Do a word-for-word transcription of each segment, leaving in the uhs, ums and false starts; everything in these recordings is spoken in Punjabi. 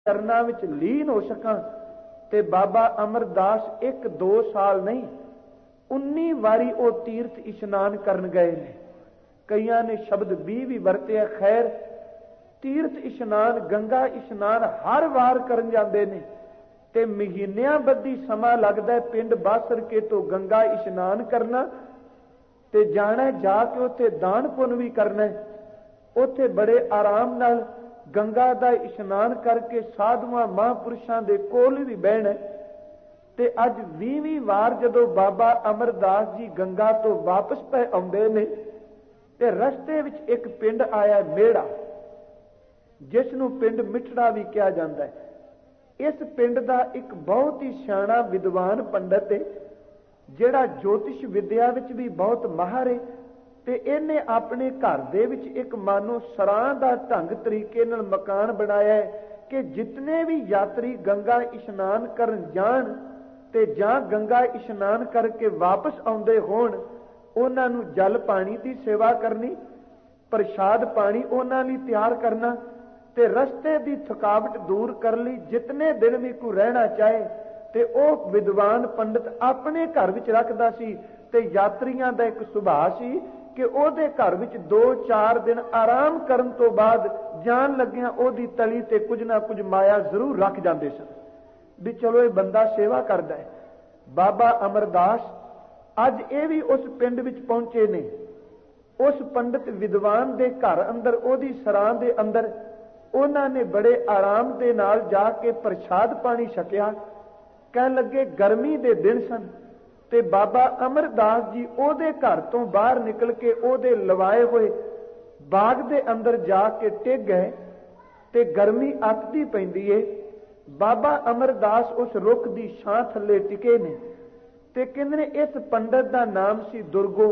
ਚਰਨਾਂ ਵਿੱਚ ਲੀਨ ਹੋ ਸਕਾਂ। ਤੇ ਬਾਬਾ ਅਮਰਦਾਸ ਇੱਕ ਦੋ ਸਾਲ ਨਹੀਂ ਉੱਨੀ ਵਾਰੀ ਉਹ ਤੀਰਥ ਇਸ਼ਨਾਨ ਕਰਨ ਗਏ ਨੇ। ਕਈਆਂ ਨੇ ਸ਼ਬਦ ਵੀਹ ਵੀ ਵਰਤਿਆ। ਖੈਰ, ਤੀਰਥ ਇਸ਼ਨਾਨ, ਗੰਗਾ ਇਸ਼ਨਾਨ ਹਰ ਵਾਰ ਕਰਨ ਜਾਂਦੇ ਨੇ ਤੇ ਮਹੀਨਿਆਂ ਬੱਧੀ ਸਮਾਂ ਲੱਗਦਾ ਪਿੰਡ ਬਾਸਰਕੇ ਤੋਂ ਗੰਗਾ ਇਸ਼ਨਾਨ ਕਰਨਾ ਤੇ ਜਾਣਾ, ਜਾ ਕੇ ਉੱਥੇ ਦਾਨ ਪੁੰਨ ਵੀ ਕਰਨਾ। ਉੱਥੇ ਬੜੇ ਆਰਾਮ ਨਾਲ ਗੰਗਾ ਦਾ ਇਸ਼ਨਾਨ ਕਰਕੇ ਸਾਧੂਆਂ ਮਹਾਂਪੁਰਸ਼ਾਂ ਦੇ ਕੋਲ ਵੀ ਬਹਿਣਾ। ਤੇ ਅੱਜ ਵੀਹਵੀਂ ਵਾਰ ਜਦੋਂ ਬਾਬਾ ਅਮਰਦਾਸ ਜੀ ਗੰਗਾ ਤੋਂ ਵਾਪਸ ਪੈ ਆਉਂਦੇ ਨੇ ਤੇ ਰਸਤੇ ਵਿੱਚ ਇੱਕ ਪਿੰਡ ਆਇਆ ਮੇੜਾ, ਜਿਸ ਨੂੰ ਪਿੰਡ ਮਿੱਠੜਾ ਵੀ ਕਿਹਾ ਜਾਂਦਾ ਹੈ। ਇਸ ਪਿੰਡ ਦਾ ਇੱਕ ਬਹੁਤ ਹੀ ਸਿਆਣਾ ਵਿਦਵਾਨ ਪੰਡਤ ਹੈ, ਜਿਹੜਾ ਜੋਤਿਸ਼ ਵਿਦਿਆ ਵਿੱਚ ਵੀ ਬਹੁਤ ਮਾਹਰ ਹੈ। ਤੇ ਇਹਨੇ ਆਪਣੇ ਘਰ ਦੇ ਵਿੱਚ ਇੱਕ ਮਾਨੋ ਸਰਾਂ ਦਾ ਢੰਗ ਤਰੀਕੇ ਨਾਲ ਮਕਾਨ ਬਣਾਇਆ ਹੈ ਕਿ ਜਿਤਨੇ ਵੀ ਯਾਤਰੀ ਗੰਗਾ ਇਸ਼ਨਾਨ ਕਰਨ ਜਾਣ ਤੇ ਜਾਂ ਗੰਗਾ ਇਸ਼ਨਾਨ ਕਰਕੇ ਵਾਪਸ ਆਉਂਦੇ ਹੋਣ, ਉਹਨਾਂ ਨੂੰ ਜਲ ਪਾਣੀ ਦੀ ਸੇਵਾ ਕਰਨੀ, ਪ੍ਰਸ਼ਾਦ ਪਾਣੀ ਉਹਨਾਂ ਲਈ ਤਿਆਰ ਕਰਨਾ ਤੇ ਰਸਤੇ ਦੀ ਥਕਾਵਟ ਦੂਰ ਕਰਨ ਲਈ ਜਿਤਨੇ ਦਿਨ ਵੀ ਕੋਈ ਰਹਿਣਾ ਚਾਹੇ ਤੇ ਉਹ ਵਿਦਵਾਨ ਪੰਡਤ ਆਪਣੇ ਘਰ ਵਿੱਚ ਰੱਖਦਾ ਸੀ। ਤੇ ਯਾਤਰੀਆਂ ਦਾ ਇੱਕ ਸੁਭਾਅ ਸੀ ਕਿ ਉਹਦੇ ਘਰ ਵਿੱਚ ਦੋ ਚਾਰ ਦਿਨ ਆਰਾਮ ਕਰਨ ਤੋਂ ਬਾਅਦ ਜਾਣ ਲੱਗਿਆਂ ਉਹਦੀ ਤਲੀ ਤੇ ਕੁਝ ਨਾ ਕੁਝ ਮਾਇਆ ਜ਼ਰੂਰ ਰੱਖ ਜਾਂਦੇ ਸਨ ਵੀ ਚਲੋ ਇਹ ਬੰਦਾ ਸੇਵਾ ਕਰਦਾ ਹੈ। ਬਾਬਾ ਅਮਰਦਾਸ ਅੱਜ ਇਹ ਵੀ ਉਸ ਪਿੰਡ ਵਿੱਚ ਪਹੁੰਚੇ ਨੇ। ਉਸ ਪੰਡਤ ਵਿਦਵਾਨ ਦੇ ਘਰ ਅੰਦਰ, ਉਹਦੀ ਸਰਾਂ ਦੇ ਅੰਦਰ ਉਹਨਾਂ ਨੇ ਬੜੇ ਆਰਾਮ ਦੇ ਨਾਲ ਜਾ ਕੇ ਪ੍ਰਸ਼ਾਦ ਪਾਣੀ ਛਕਿਆ। ਕਹਿਣ ਲੱਗੇ ਗਰਮੀ ਦੇ ਦਿਨ ਸਨ ਤੇ ਬਾਬਾ ਅਮਰਦਾਸ ਜੀ ਉਹਦੇ ਘਰ ਤੋਂ ਬਾਹਰ ਨਿਕਲ ਕੇ ਉਹਦੇ ਲਵਾਏ ਹੋਏ ਬਾਗ ਦੇ ਅੰਦਰ ਜਾ ਕੇ ਟਿਕ ਗਏ ਤੇ ਗਰਮੀ ਅੱਤਦੀ ਪੈਂਦੀ ਏ। ਬਾਬਾ ਅਮਰਦਾਸ ਉਸ ਰੁੱਖ ਦੀ ਛਾਂ ਥੱਲੇ ਟਿਕੇ ਨੇ ਤੇ ਕਹਿੰਦੇ ਨੇ ਇਸ ਪੰਡਤ ਦਾ ਨਾਮ ਸੀ ਦੁਰਗੋ।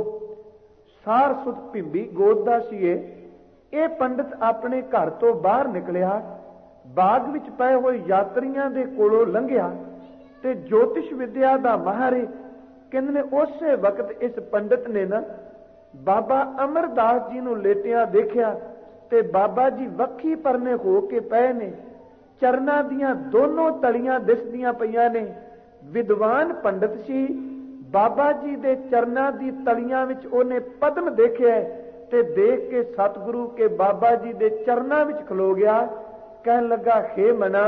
ਸਾਰ ਸੁਤ ਭਿੰਬੀ ਗੋਦ ਦਾ ਸੀ ਇਹ। ਇਹ ਪੰਡਤ ਆਪਣੇ ਘਰ ਤੋਂ ਬਾਹਰ ਨਿਕਲਿਆ, ਬਾਗ ਵਿੱਚ ਪਏ ਹੋਏ ਯਾਤਰੀਆਂ ਦੇ ਕੋਲੋਂ ਲੰਘਿਆ ਤੇ ਜੋਤਿਸ਼ ਵਿਦਿਆ ਦਾ ਮਾਹਰ ਕਹਿੰਦੇ ਨੇ ਉਸੇ ਵਕਤ ਇਸ ਪੰਡਤ ਨੇ ਨਾ ਬਾਬਾ ਅਮਰਦਾਸ ਜੀ ਨੂੰ ਲੇਟਿਆ ਦੇਖਿਆ ਤੇ ਬਾਬਾ ਜੀ ਵੱਖੀ ਪਰਨੇ ਹੋ ਕੇ ਪਏ ਨੇ, ਚਰਨਾਂ ਦੀਆਂ ਦੋਨੋਂ ਤਲੀਆਂ ਦਿਸਦੀਆਂ ਪਈਆਂ ਨੇ। ਵਿਦਵਾਨ ਪੰਡਤ ਸੀ। ਬਾਬਾ ਜੀ ਦੇ ਚਰਨਾਂ ਦੀ ਤਲੀਆਂ ਵਿੱਚ ਉਹਨੇ ਪਦਮ ਦੇਖਿਆ ਤੇ ਦੇਖ ਕੇ ਸਤਿਗੁਰੂ ਕੇ ਬਾਬਾ ਜੀ ਦੇ ਚਰਨਾਂ ਵਿੱਚ ਖਲੋ ਗਿਆ। ਕਹਿਣ ਲੱਗਾ, ਹੇ ਮਨਾ,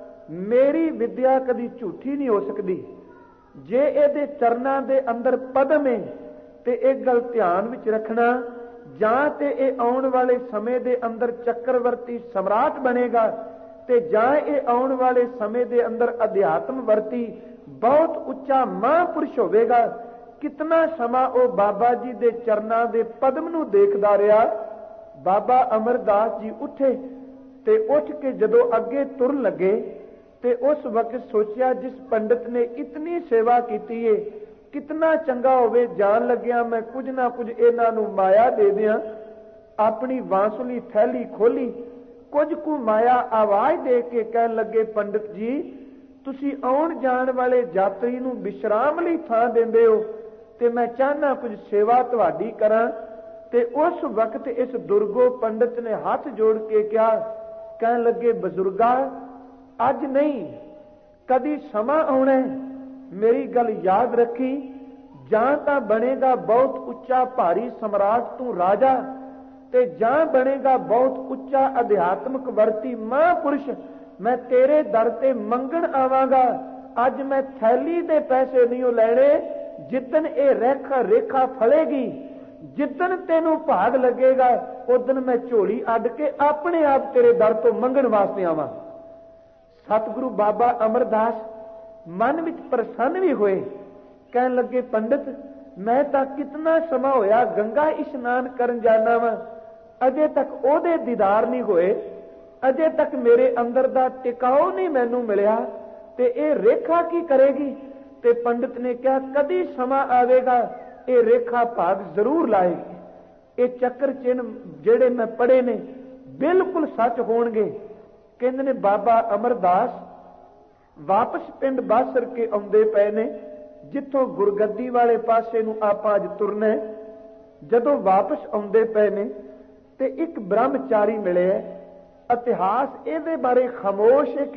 ਮੇਰੀ ਵਿਦਿਆ ਕਦੀ ਝੂਠੀ ਨਹੀਂ ਹੋ ਸਕਦੀ। ਜੇ ਇਹਦੇ ਚਰਨਾਂ ਦੇ ਅੰਦਰ ਪਦਮ ਹੈ ਤੇ ਇਹ ਗੱਲ ਧਿਆਨ ਵਿੱਚ ਰੱਖਣਾ, ਜਾਂ ਤੇ ਇਹ ਆਉਣ ਵਾਲੇ ਸਮੇਂ ਦੇ ਅੰਦਰ ਚੱਕਰਵਰਤੀ ਸਮਰਾਟ ਬਣੇਗਾ ਤੇ ਜਾਂ ਇਹ ਆਉਣ ਵਾਲੇ ਸਮੇਂ ਦੇ ਅੰਦਰ ਅਧਿਆਤਮ ਵਰਤੀ ਬਹੁਤ ਉੱਚਾ ਮਹਾਂਪੁਰਸ਼ ਹੋਵੇਗਾ। ਕਿਤਨਾ ਸਮਾਂ ਉਹ ਬਾਬਾ ਜੀ ਦੇ ਚਰਨਾਂ ਦੇ ਪਦਮ ਨੂੰ ਦੇਖਦਾ ਰਿਹਾ। ਬਾਬਾ ਅਮਰਦਾਸ ਜੀ ਉੱਠੇ ਤੇ ਉੱਠ ਕੇ ਜਦੋਂ ਅੱਗੇ ਤੁਰਨ ਲੱਗੇ ਤੇ ਉਸ ਵਕਤ ਸੋਚਿਆ, ਜਿਸ ਪੰਡਤ ਨੇ ਇਤਨੀ ਸੇਵਾ ਕੀਤੀ ਏ, ਕਿਤਨਾ ਚੰਗਾ ਹੋਵੇ ਜਾਣ ਲੱਗਿਆ ਮੈਂ ਕੁਝ ਨਾ ਕੁਝ ਇਹਨਾਂ ਨੂੰ ਮਾਇਆ ਦੇ ਦਿਆਂ। ਆਪਣੀ ਬਾਂਸੁਰੀ ਥੈਲੀ ਖੋਲੀ, ਕੁਝ ਕੁ ਮਾਇਆ ਆਵਾਜ਼ ਦੇ ਕੇ ਕਹਿਣ ਲੱਗੇ, ਪੰਡਤ ਜੀ, ਤੁਸੀਂ ਆਉਣ ਜਾਣ ਵਾਲੇ ਯਾਤਰੀ ਨੂੰ ਵਿਸ਼ਰਾਮ ਲਈ ਥਾਂ ਦਿੰਦੇ ਹੋ ਤੇ ਮੈਂ ਚਾਹਨਾ ਕੁਝ ਸੇਵਾ ਤੁਹਾਡੀ ਕਰਾਂ। ਤੇ ਉਸ ਵਕਤ ਇਸ ਦੁਰਗੋ ਪੰਡਤ ਨੇ ਹੱਥ ਜੋੜ ਕੇ ਕਿਹਾ, ਕਹਿਣ ਲੱਗੇ, ਬਜ਼ੁਰਗਾ, ਅੱਜ ਨਹੀਂ ਕਦੀ ਸਮਾਂ ਆਉਣਾ, ਮੇਰੀ ਗੱਲ ਯਾਦ ਰੱਖੀ, ਜਾਂ ਤਾਂ ਬਣੇਗਾ ਬਹੁਤ ਉੱਚਾ ਭਾਰੀ ਸਮਰਾਟ ਤੂੰ ਰਾਜਾ ਤੇ ਜਾਂ ਬਣੇਗਾ ਬਹੁਤ ਉੱਚਾ ਅਧਿਆਤਮਕ ਵਰਤੀ ਮਹਾਂਪੁਰਸ਼। ਮੈਂ ਤੇਰੇ ਦਰ ਤੇ ਮੰਗਣ ਆਵਾਂਗਾ। ਅੱਜ ਮੈਂ ਥੈਲੀ ਦੇ ਪੈਸੇ ਨਹੀਂ ਉਹ ਲੈਣੇ। ਜਿੱਦਣ ਇਹ ਰੇਖਾ ਰੇਖਾ ਫਲੇਗੀ, ਜਿੱਦਣ ਤੈਨੂੰ ਭਾਗ ਲੱਗੇਗਾ, ਉਦਣ ਮੈਂ ਝੋਲੀ ਅੱਡ ਕੇ ਆਪਣੇ ਆਪ ਤੇਰੇ ਦਰ ਤੋਂ ਮੰਗਣ ਵਾਸਤੇ ਆਵਾਂ। ਸਤਿਗੁਰੂ ਬਾਬਾ ਅਮਰਦਾਸ ਮਨ ਵਿੱਚ ਪ੍ਰਸੰਨ ਵੀ ਹੋਏ। ਕਹਿਣ ਲੱਗੇ, ਪੰਡਤ, ਮੈਂ ਤਾਂ ਕਿਤਨਾ ਸਮਾਂ ਹੋਇਆ ਗੰਗਾ ਇਸ਼ਨਾਨ ਕਰਨ ਜਾਣਾ ਵਾ, ਅਜੇ ਤੱਕ ਉਹਦੇ ਦੀਦਾਰ ਨਹੀਂ ਹੋਏ, ਅਜੇ ਤੱਕ ਮੇਰੇ ਅੰਦਰ ਦਾ ਟਿਕਾਓ ਨਹੀਂ ਮੈਨੂੰ ਮਿਲਿਆ ਤੇ ਇਹ ਰੇਖਾ ਕੀ ਕਰੇਗੀ। ਤੇ ਪੰਡਤ ਨੇ ਕਿਹਾ, ਕਦੀ ਸਮਾਂ ਆਵੇਗਾ ਇਹ ਰੇਖਾ ਭਾਗ ਜ਼ਰੂਰ ਲਾਏਗੀ। ਇਹ ਚੱਕਰ ਚਿੰਨ ਜਿਹੜੇ ਮੈਂ ਪੜ੍ਹੇ ਨੇ ਬਿਲਕੁਲ ਸੱਚ ਹੋਣਗੇ। ਕਹਿੰਦੇ ਨੇ ਬਾਬਾ ਅਮਰਦਾਸ ਵਾਪਸ ਪਿੰਡ ਬਾਸਰ ਕੇ ਆਉਂਦੇ ਪਏ ਨੇ, ਜਿੱਥੋਂ ਗੁਰਗੱਦੀ ਵਾਲੇ ਪਾਸੇ ਨੂੰ ਆਪਾਂ ਅੱਜ ਤੁਰਨਾ। ਜਦੋਂ ਵਾਪਸ ਆਉਂਦੇ ਪਏ ਨੇ ਤੇ ਇੱਕ ਬ੍ਰਹਮਚਾਰੀ ਮਿਲਿਆ ਇਤਿਹਾਸ ਇਹਦੇ ਬਾਰੇ ਖਾਮੋਸ਼ ਹੈ ਕਿ